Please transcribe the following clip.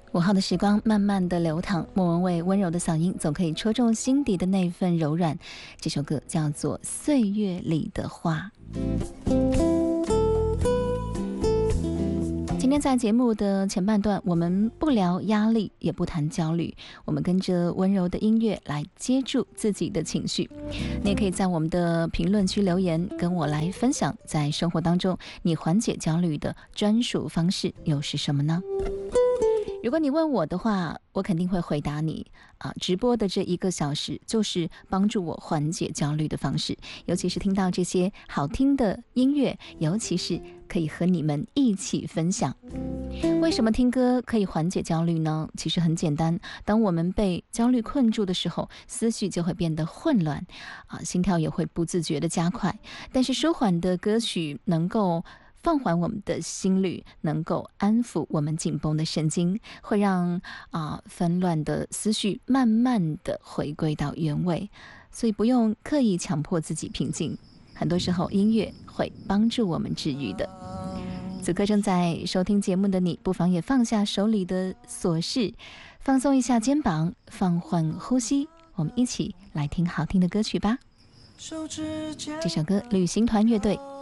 5号的时光慢慢的流淌，莫文蔚温柔的嗓音总可以戳中心底的那份柔软。这首歌叫做《岁月里的花》。今天在节目的前半段，我们不聊压力，也不谈焦虑，我们跟着温柔的音乐来接住自己的情绪。你也可以在我们的评论区留言，跟我来分享在生活当中你缓解焦虑的专属方式又是什么呢？如果你问我的话，我肯定会回答你直播的这1个小时就是帮助我缓解焦虑的方式，尤其是听到这些好听的音乐，尤其是可以和你们一起分享。为什么听歌可以缓解焦虑呢？其实很简单，当我们被焦虑困住的时候，思绪就会变得混乱心跳也会不自觉的加快，但是舒缓的歌曲能够放缓我们的心率，能够安抚我们紧绷的神经，会让纷乱的思绪慢慢的回归到原位，所以不用刻意强迫自己平静，很多时候音乐会帮助我们治愈的。此刻正在收听节目的你，不妨也放下手里的琐事，放松一下肩膀，放缓呼吸，我们一起来听好听的歌曲吧。这首歌旅行团乐队